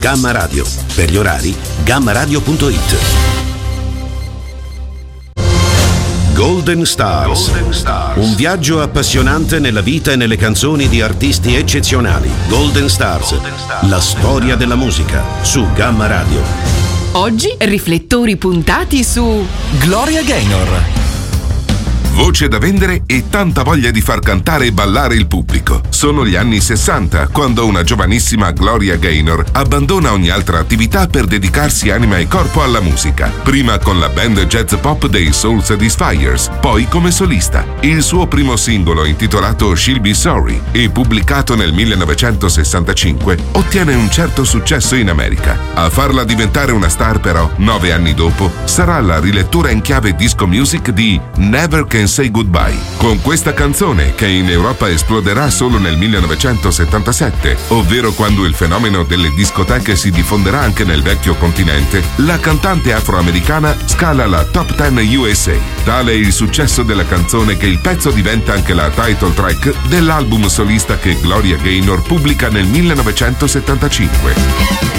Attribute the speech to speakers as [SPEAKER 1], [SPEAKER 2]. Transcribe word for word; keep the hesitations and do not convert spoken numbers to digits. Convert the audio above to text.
[SPEAKER 1] Gamma Radio. Per gli orari, gammaradio punto it. Golden Stars. Golden Stars. Un viaggio appassionante nella vita e nelle canzoni di artisti eccezionali. Golden Stars. Golden Stars. La storia della musica su Gamma Radio.
[SPEAKER 2] Oggi riflettori puntati su
[SPEAKER 3] Gloria Gaynor.
[SPEAKER 4] Voce da vendere e tanta voglia di far cantare e ballare il pubblico. Sono gli anni sessanta, quando una giovanissima Gloria Gaynor abbandona ogni altra attività per dedicarsi anima e corpo alla musica. Prima con la band jazz pop dei Soul Satisfiers, poi come solista. Il suo primo singolo, intitolato She'll Be Sorry e pubblicato nel millenovecentosessantacinque, ottiene un certo successo in America. A farla diventare una star, però, nove anni dopo, sarà la rilettura in chiave disco music di Never Can Say Goodbye. Con questa canzone, che in Europa esploderà solo nel millenovecentosettantasette, ovvero quando il fenomeno delle discoteche si diffonderà anche nel vecchio continente, la cantante afroamericana scala la top dieci U S A. Tale è il successo della canzone che il pezzo diventa anche la title track dell'album solista che Gloria Gaynor pubblica nel millenovecentosettantacinque.